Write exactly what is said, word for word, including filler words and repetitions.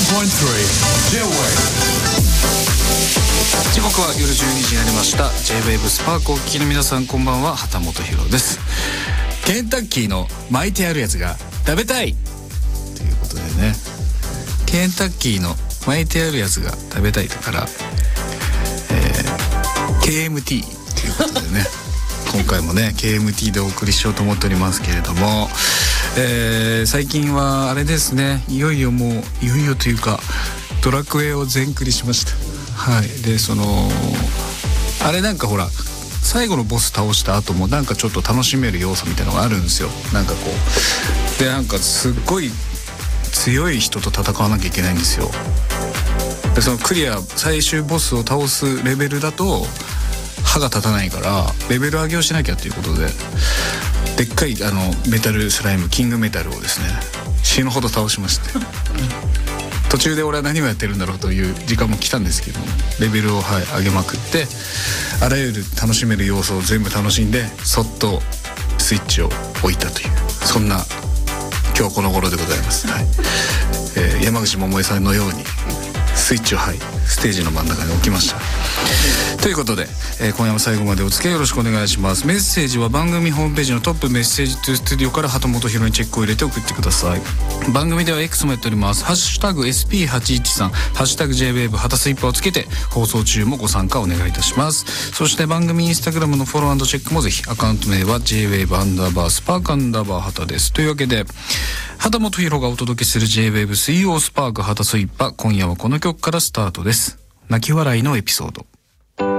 時刻は夜じゅうにじになりました。 ジェイウェーブ スパークをお聞きの皆さん、こんばんは。畑本博です。ケンタッキーの巻いてあるやつが食べたいということでね、ケンタッキーの巻いてあるやつが食べたいだから、えー、ケーエムティー ということでね今回もね ケーエムティー でお送りしようと思っておりますけれども、えー、最近はあれですね、いよいよもういよいよというかドラクエを全クリしました。はい。でそのあれなんかほら最後のボス倒した後もなんかちょっと楽しめる要素みたいなのがあるんですよ。なんかこうでなんかすっごい強い人と戦わなきゃいけないんですよ。でそのクリア最終ボスを倒すレベルだと歯が立たないからレベル上げをしなきゃっていうことで、でっかいあのメタルスライムキングメタルをですね死ぬほど倒しまして途中で俺は何をやってるんだろうという時間も来たんですけども、レベルを、はい、上げまくってあらゆる楽しめる要素を全部楽しんでそっとスイッチを置いたという、そんな今日この頃でございます。はい。えー、山口百恵さんのようにスイッチを、はい、ステージの真ん中に置きました。ということで、えー、今夜も最後までお付き合いよろしくお願いします。メッセージは番組ホームページのトップメッセージトゥースタジオから畑本博にチェックを入れて送ってください。番組では X もやっております。ハッシュタグ エスピーはちいちさん ハッシュタグ ジェイウェーブ 畑スイッパーをつけて放送中もご参加お願いいたします。そして番組インスタグラムのフォロー&チェックもぜひ。アカウント名は ジェイウェーブ アンダーバースパークアンダーバー畑です。というわけで畑本博がお届けする ジェイウェーブ 水曜スパーク畑スイッパー、今夜はこの曲からスタートです。泣き笑いのエピソード。